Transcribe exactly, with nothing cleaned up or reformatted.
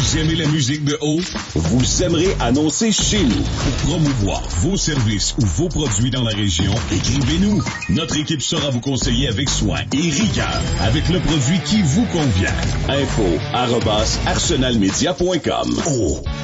Vous aimez la musique de haut? Vous aimerez annoncer chez nous. Pour promouvoir vos services ou vos produits dans la région, écrivez-nous. Notre équipe saura vous conseiller avec soin et rigueur avec le produit qui vous convient. Info arobase arsenal media point com. Oh.